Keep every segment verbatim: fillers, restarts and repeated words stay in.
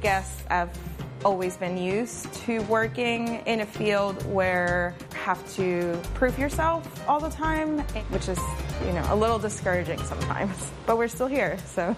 guess I've always been used to working in a field where you have to prove yourself all the time, which is, you know, a little discouraging sometimes. But we're still here, so.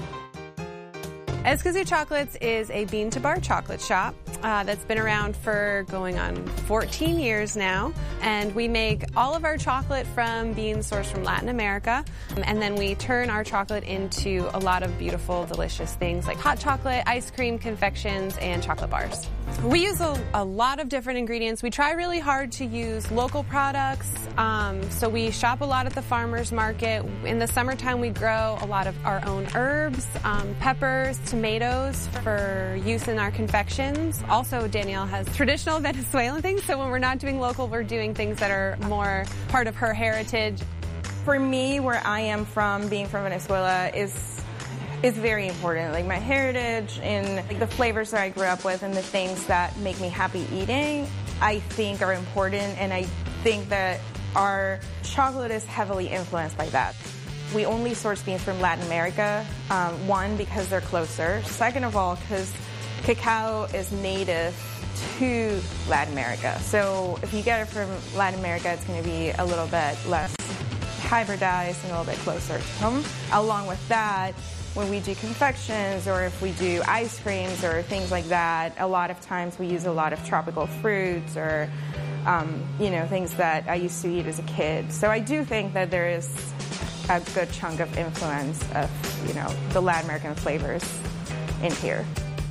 Escazú Chocolates is a bean-to-bar chocolate shop uh, that's been around for going on fourteen years now. And we make all of our chocolate from beans sourced from Latin America. And then we turn our chocolate into a lot of beautiful, delicious things like hot chocolate, ice cream, confections, and chocolate bars. We use a, a lot of different ingredients. We try really hard to use local products. Um, so we shop a lot at the farmer's market. In the summertime, we grow a lot of our own herbs, um, peppers, tomatoes for use in our confections. Also, Danielle has traditional Venezuelan things. So when we're not doing local, we're doing things that are more part of her heritage. For me, where I am from, being from Venezuela, is is very important. Like my heritage and like the flavors that I grew up with and the things that make me happy eating, I think are important, and I think that our chocolate is heavily influenced by that. We only source beans from Latin America, um, one, because they're closer. Second of all, because cacao is native to Latin America. So if you get it from Latin America, it's going to be a little bit less hybridized and a little bit closer to home. Along with that, when we do confections or if we do ice creams or things like that, a lot of times we use a lot of tropical fruits or, um, you know, things that I used to eat as a kid. So I do think that there is a good chunk of influence of, you know, the Latin American flavors in here.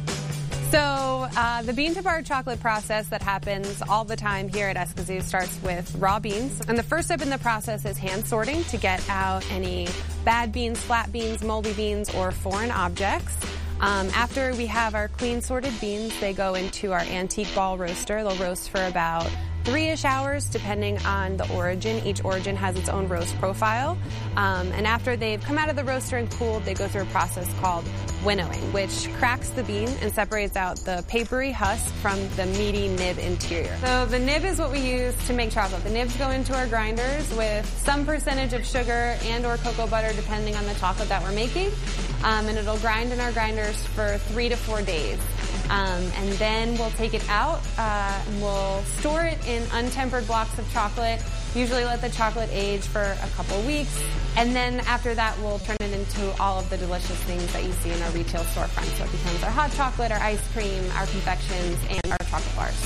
So uh, the bean-to-bar chocolate process that happens all the time here at Escazú starts with raw beans. And the first step in the process is hand sorting to get out any bad beans, flat beans, moldy beans, or foreign objects. Um, after we have our clean sorted beans, they go into our antique ball roaster. They'll roast for about three-ish hours, depending on the origin. Each origin has its own roast profile. Um, and after they've come out of the roaster and cooled, they go through a process called winnowing, which cracks the bean and separates out the papery husk from the meaty nib interior. So the nib is what we use to make chocolate. The nibs go into our grinders with some percentage of sugar and or cocoa butter, depending on the chocolate that we're making. Um, and it'll grind in our grinders for three to four days. Um, and then we'll take it out, uh, and we'll store it in untempered blocks of chocolate, usually let the chocolate age for a couple weeks, and then after that we'll turn it into all of the delicious things that you see in our retail storefront. So it becomes our hot chocolate, our ice cream, our confections, and our chocolate bars.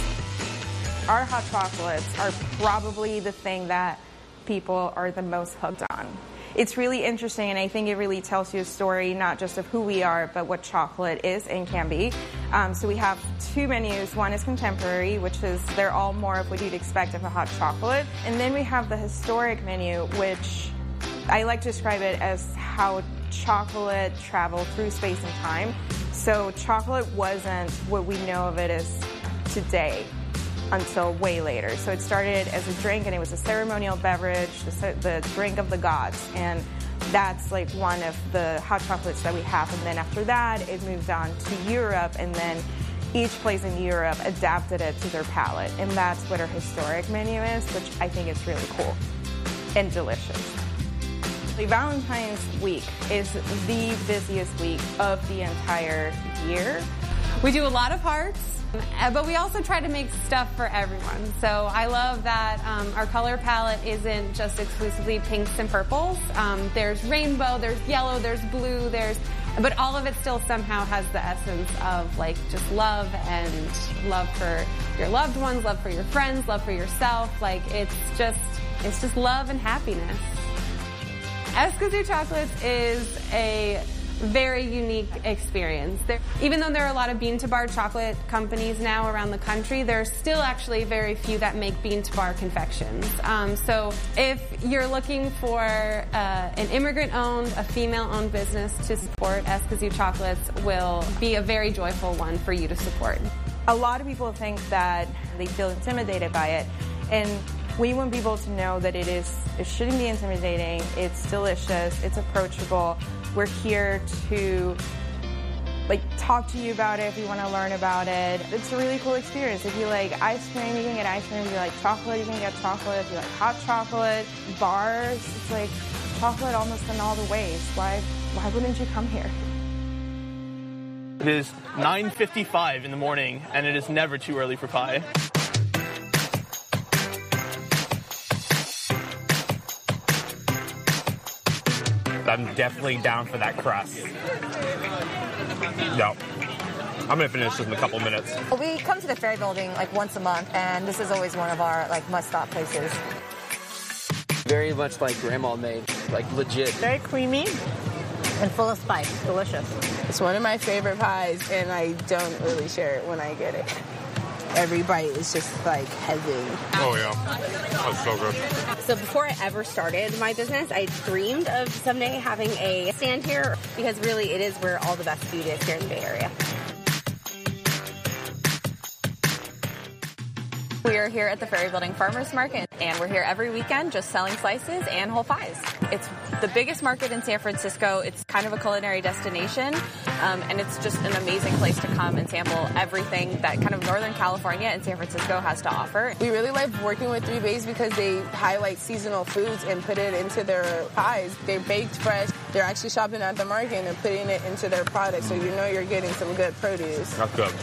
Our hot chocolates are probably the thing that people are the most hooked on. It's really interesting, and I think it really tells you a story not just of who we are, but what chocolate is and can be. Um, so we have two menus. One is contemporary, which is they're all more of what you'd expect of a hot chocolate. And then we have the historic menu, which I like to describe it as how chocolate traveled through space and time. So chocolate wasn't what we know of it as today until way later. So it started as a drink, and it was a ceremonial beverage, the, the drink of the gods, and that's like one of the hot chocolates that we have. And then after that, it moved on to Europe, and then each place in Europe adapted it to their palate, and that's what our historic menu is, which I think is really cool and delicious. The Valentine's week is the busiest week of the entire year. We do a lot of hearts. But we also try to make stuff for everyone. So I love that um, our color palette isn't just exclusively pinks and purples. Um, there's rainbow, there's yellow, there's blue, there's, but all of it still somehow has the essence of like just love and love for your loved ones, love for your friends, love for yourself. Like it's just, it's just love and happiness. Escazú Chocolates is a very unique experience. There, even though there are a lot of bean-to-bar chocolate companies now around the country, there are still actually very few that make bean-to-bar confections. Um, so if you're looking for uh, an immigrant-owned, a female-owned business to support, Escazú Chocolates will be a very joyful one for you to support. A lot of people think that they feel intimidated by it, and we want people to know that it is, it shouldn't be intimidating, it's delicious, it's approachable. We're here to like talk to you about it if you want to learn about it. It's a really cool experience. If you like ice cream, you can get ice cream. If you like chocolate, you can get chocolate. If you like hot chocolate, bars, it's like chocolate almost in all the ways. Why, why wouldn't you come here? It is nine fifty-five in the morning, and it is never too early for pie. I'm definitely down for that crust. No. I'm going to finish this in a couple minutes. Well, we come to the Ferry Building like once a month, and this is always one of our like must-stop places. Very much like grandma made, like legit. Very creamy. And full of spice. Delicious. It's one of my favorite pies, and I don't really share it when I get it. Every bite is just like heaven. Oh, yeah. That's so good. So before I ever started my business, I dreamed of someday having a stand here because really it is where all the best food is here in the Bay Area. We are here at the Ferry Building Farmers Market, and we're here every weekend just selling slices and whole pies. It's the biggest market in San Francisco. It's kind of a culinary destination, um, and it's just an amazing place to come and sample everything that kind of Northern California and San Francisco has to offer. We really like working with Three Bays because they highlight seasonal foods and put it into their pies. They're baked fresh. They're actually shopping at the market and they're putting it into their products, so you know you're getting some good produce. That's good.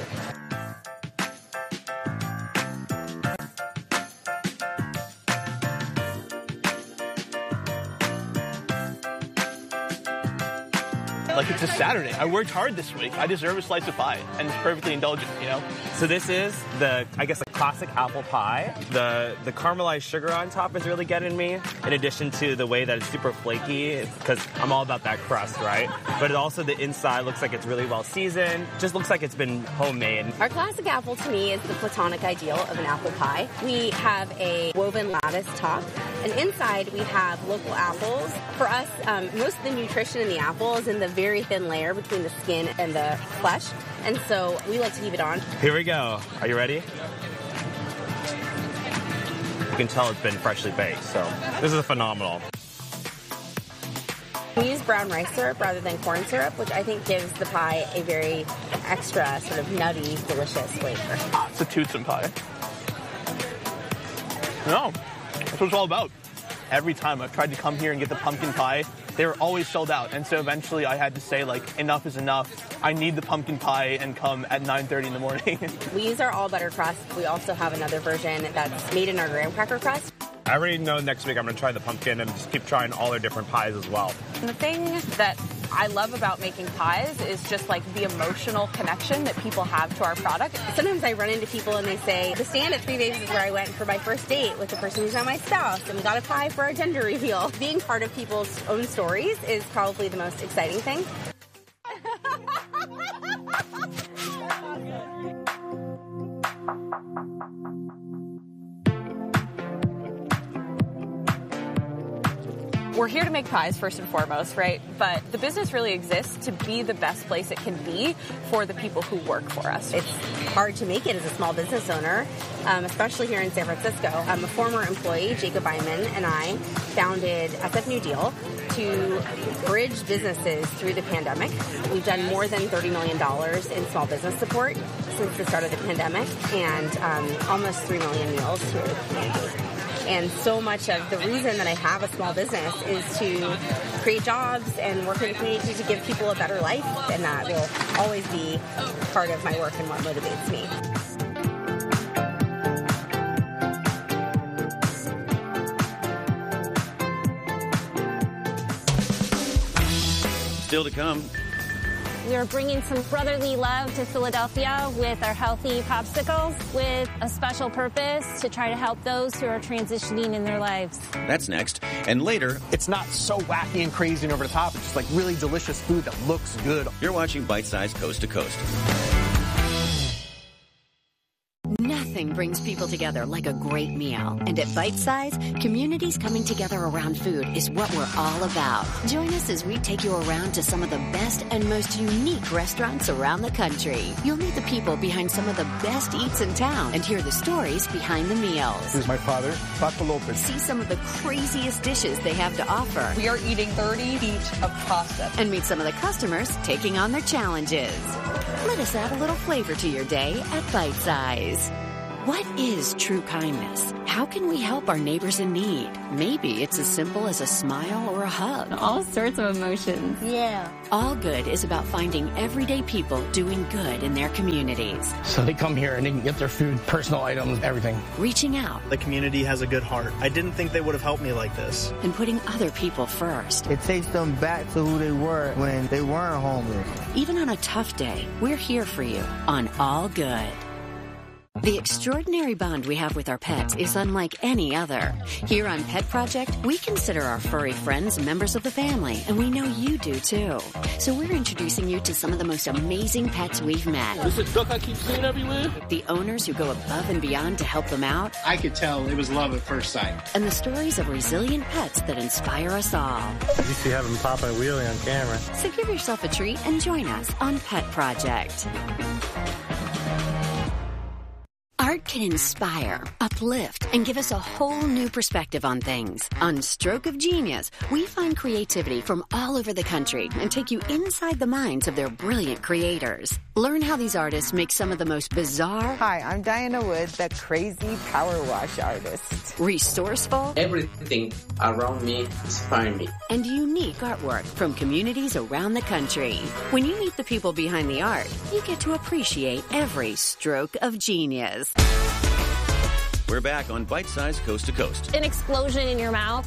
Like, it's a Saturday. I worked hard this week. I deserve a slice of pie, and it's perfectly indulgent, you know? So this is the, I guess, the classic apple pie. The the caramelized sugar on top is really getting me, in addition to the way that it's super flaky, because I'm all about that crust, right? But it also, the inside looks like it's really well seasoned. Just looks like it's been homemade. Our classic apple to me is the platonic ideal of an apple pie. We have a woven lattice top, and inside we have local apples. For us, um, most of the nutrition in the apple is in the very thin layer between the skin and the flesh, and so we like to leave it on. Here we go. Are you ready? You can tell it's been freshly baked, so this is phenomenal. We use brown rice syrup rather than corn syrup, which I think gives the pie a very extra sort of nutty, delicious flavor. It's a toothsome pie. No, that's what it's all about. Every time I've tried to come here and get the pumpkin pie, they were always sold out. And so eventually I had to say, like, enough is enough. I need the pumpkin pie and come at nine thirty in the morning. We use our all butter crust. We also have another version that's made in our graham cracker crust. I already know next week I'm going to try the pumpkin and just keep trying all their different pies as well. And the thing that I love about making pies is just like the emotional connection that people have to our product. Sometimes I run into people and they say, the stand at Three Bays is where I went for my first date with the person who's not my spouse, and we got a pie for our gender reveal. Being part of people's own stories is probably the most exciting thing. We're here to make pies first and foremost, right? But the business really exists to be the best place it can be for the people who work for us. It's hard to make it as a small business owner, um, especially here in San Francisco. Um, a former employee, Jacob Iman, and I founded S F New Deal to bridge businesses through the pandemic. We've done more than thirty million dollars in small business support since the start of the pandemic, and um, almost three million meals to the community. And so much of the reason that I have a small business is to create jobs and work in the community to give people a better life, and that will always be part of my work and what motivates me. Still to come. We are bringing some brotherly love to Philadelphia with our healthy popsicles with a special purpose to try to help those who are transitioning in their lives. That's next. And later, it's not so wacky and crazy and over the top. It's just like really delicious food that looks good. You're watching Bite Size Coast to Coast. Nothing brings people together like a great meal. And at Bite Size, communities coming together around food is what we're all about. Join us as we take you around to some of the best and most unique restaurants around the country. You'll meet the people behind some of the best eats in town and hear the stories behind the meals. This is my father, Paco Lopez. See some of the craziest dishes they have to offer. We are eating thirty feet of pasta. And meet some of the customers taking on their challenges. Let us add a little flavor to your day at Bite Size. What is true kindness? How can we help our neighbors in need? Maybe it's as simple as a smile or a hug. All sorts of emotions. Yeah. All Good is about finding everyday people doing good in their communities. So they come here and they can get their food, personal items, everything. Reaching out. The community has a good heart. I didn't think they would have helped me like this. And putting other people first. It takes them back to who they were when they weren't homeless. Even on a tough day, we're here for you on All Good. The extraordinary bond we have with our pets is unlike any other. Here on Pet Project, we consider our furry friends members of the family, and we know you do too. So we're introducing you to some of the most amazing pets we've met. This is a duck I keep seeing everywhere. The owners who go above and beyond to help them out. I could tell it was love at first sight. And the stories of resilient pets that inspire us all. You see having Papa and Wheelie on camera. So give yourself a treat and join us on Pet Project. Art can inspire, uplift, and give us a whole new perspective on things. On Stroke of Genius, we find creativity from all over the country and take you inside the minds of their brilliant creators. Learn how these artists make some of the most bizarre... Hi, I'm Diana Wood, the crazy power wash artist. Resourceful... Everything around me inspires me. And unique artwork from communities around the country. When you meet the people behind the art, you get to appreciate every stroke of genius. We're back on Bite Size Coast to Coast. An explosion in your mouth.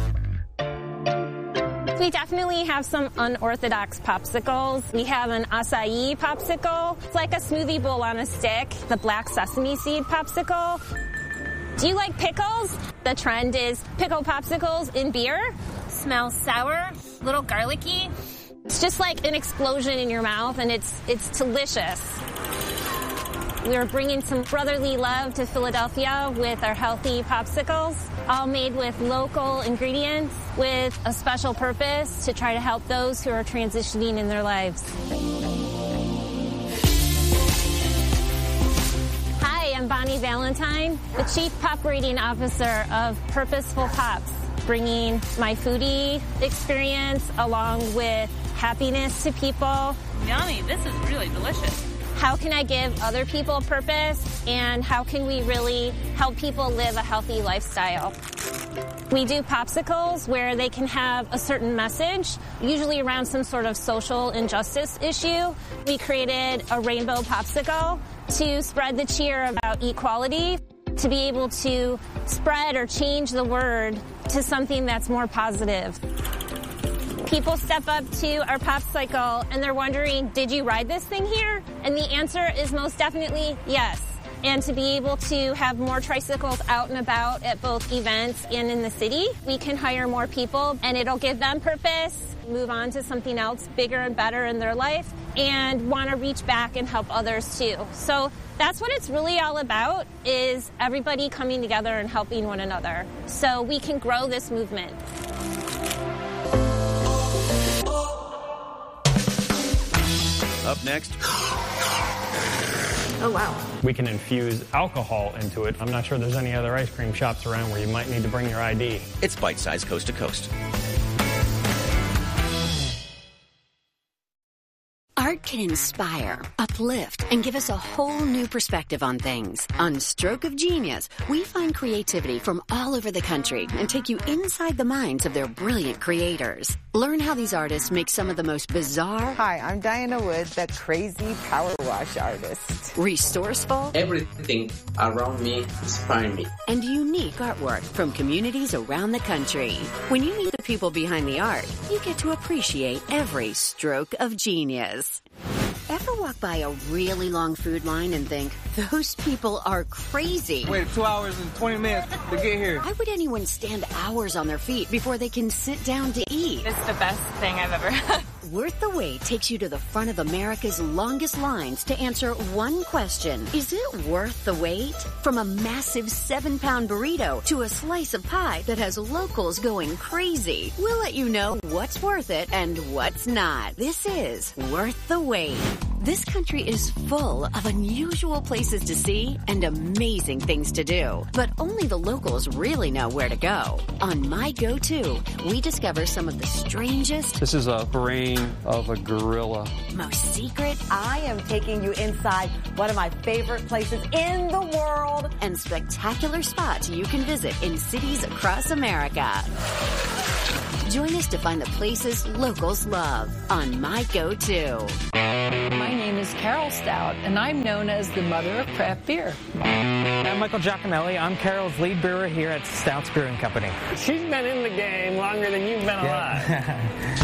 We definitely have some unorthodox popsicles. We have an acai popsicle. It's like a smoothie bowl on a stick. The black sesame seed popsicle. Do you like pickles? The trend is pickle popsicles in beer. Smells sour, a little garlicky. It's just like an explosion in your mouth, and it's it's delicious. We're bringing some brotherly love to Philadelphia with our healthy popsicles, all made with local ingredients with a special purpose to try to help those who are transitioning in their lives. Hi, I'm Bonnie Valentine, the Chief Operating Officer of Purposeful Pops, bringing my foodie experience along with happiness to people. Yummy, this is really delicious. How can I give other people purpose, and how can we really help people live a healthy lifestyle? We do popsicles where they can have a certain message, usually around some sort of social injustice issue. We created a rainbow popsicle to spread the cheer about equality, to be able to spread or change the word to something that's more positive. People step up to our popsicle and they're wondering, did you ride this thing here? And the answer is most definitely yes. And to be able to have more tricycles out and about at both events and in the city, we can hire more people and it'll give them purpose, move on to something else bigger and better in their life, and want to reach back and help others too. So that's what it's really all about, is everybody coming together and helping one another so we can grow this movement. Up next. Oh, wow. We can infuse alcohol into it. I'm not sure there's any other ice cream shops around where you might need to bring your I D. It's Bite Size Coast to Coast. Art can inspire, uplift, and give us a whole new perspective on things. On Stroke of Genius, we find creativity from all over the country and take you inside the minds of their brilliant creators. Learn how these artists make some of the most bizarre... Hi, I'm Diana Wood, the crazy power wash artist. Resourceful... Everything around me inspires me. And unique artwork from communities around the country. When you meet the people behind the art, you get to appreciate every stroke of genius. Ever walk by a really long food line and think, those people are crazy? Wait two hours and twenty minutes to get here. Why would anyone stand hours on their feet before they can sit down to eat? It's the best thing I've ever had. Worth the Wait takes you to the front of America's longest lines to answer one question. Is it worth the wait? From a massive seven-pound burrito to a slice of pie that has locals going crazy, we'll let you know what's worth it and what's not. This is Worth the Wait. This country is full of unusual places to see and amazing things to do. But only the locals really know where to go. On My Go-To, we discover some of the strangest... This is a brain of a gorilla. ...most secret... I am taking you inside one of my favorite places in the world. ...and spectacular spots you can visit in cities across America. Join us to find the places locals love on My Go-To. My name is Carol Stout, and I'm known as the mother of craft beer. I'm Michael Giacomelli. I'm Carol's lead brewer here at Stout's Brewing Company. She's been in the game longer than you've been alive. Yeah.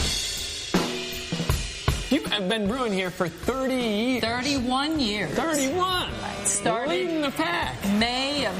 You've been brewing here for thirty years. thirty-one years. thirty-one. Started leading the pack. May of